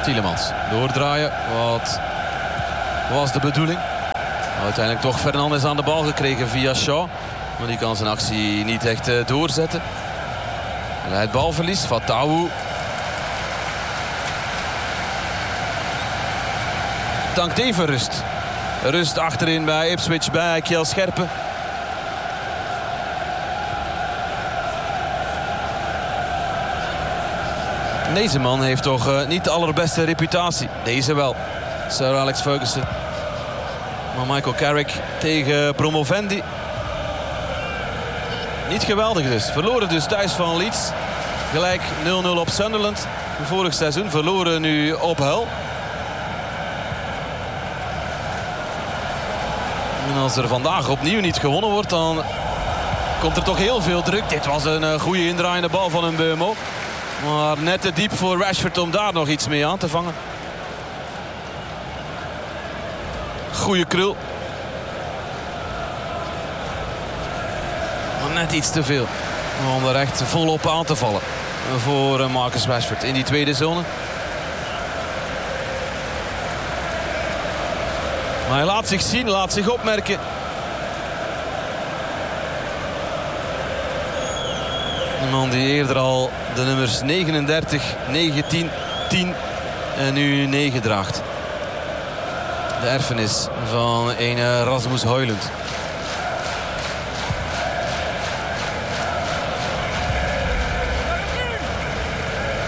Tielemans doordraaien. Wat was de bedoeling? Uiteindelijk toch Fernandes aan de bal gekregen via Shaw. Maar die kan zijn actie niet echt doorzetten. Het balverlies. Fatawu. Dankt even rust. Rust achterin bij Ipswich bij Kjell Scherpen. Deze man heeft toch niet de allerbeste reputatie. Deze wel. Sir Alex Ferguson. Maar Michael Carrick tegen Promovendi. Niet geweldig dus. Verloren dus thuis van Leeds. Gelijk 0-0 op Sunderland. Vorig seizoen verloren nu op Hull. En als er vandaag opnieuw niet gewonnen wordt, dan komt er toch heel veel druk. Dit was een goede indraaiende bal van een Mbeumo. Maar net te diep voor Rashford om daar nog iets mee aan te vangen. Goeie krul. Maar net iets te veel om er echt volop aan te vallen voor Marcus Rashford in die tweede zone. Maar hij laat zich zien, laat zich opmerken. Een man die eerder al de nummers 39, 19, 10 en nu 9 draagt. De erfenis van een Rasmus Højlund.